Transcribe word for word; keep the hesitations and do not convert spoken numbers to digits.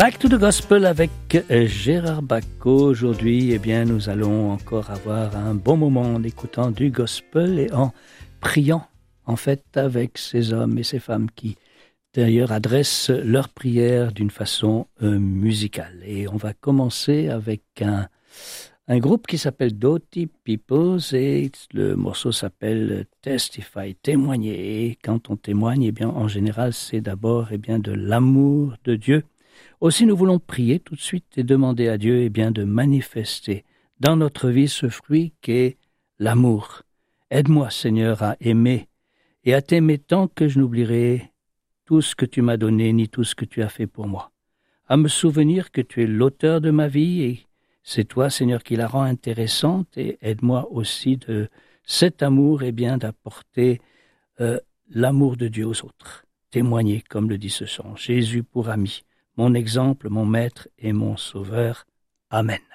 Back to the Gospel avec Gérard Bacot. Aujourd'hui, eh bien, nous allons encore avoir un bon moment en écoutant du gospel et en priant, en fait, avec ces hommes et ces femmes qui, d'ailleurs, adressent leurs prières d'une façon euh, musicale. Et on va commencer avec un, un groupe qui s'appelle Doughty Peoples et le morceau s'appelle Testify, témoigner. Et quand on témoigne, eh bien, en général, c'est d'abord, eh bien, de l'amour de Dieu. Aussi, nous voulons prier tout de suite et demander à Dieu eh bien, de manifester dans notre vie ce fruit qu'est l'amour. Aide-moi, Seigneur, à aimer et à t'aimer tant que je n'oublierai tout ce que tu m'as donné ni tout ce que tu as fait pour moi. À me souvenir que tu es l'auteur de ma vie et c'est toi, Seigneur, qui la rend intéressante et aide-moi aussi de cet amour eh bien, d'apporter euh, l'amour de Dieu aux autres. Témoigner, comme le dit ce chant, Jésus pour ami. Mon exemple, mon maître et mon sauveur. Amen.